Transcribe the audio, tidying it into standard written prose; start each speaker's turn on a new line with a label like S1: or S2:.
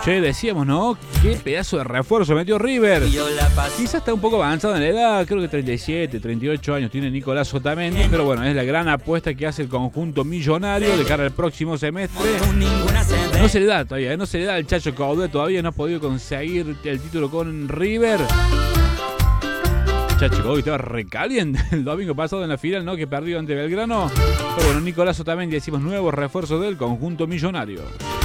S1: Che, decíamos, ¿no? Qué pedazo de refuerzo metió River. Quizás está un poco avanzado en la edad, creo que 37, 38 años tiene Nicolás Otamendi, pero bueno, es la gran apuesta que hace el conjunto millonario de cara al próximo semestre. No se le da todavía, no se le da al Chacho Coudet, todavía no ha podido conseguir el título con River. Chacho Coudet estaba recaliente el domingo pasado en la final, ¿no? Que perdió ante Belgrano. Pero bueno, Nicolás Otamendi, decimos, nuevo refuerzo del conjunto millonario.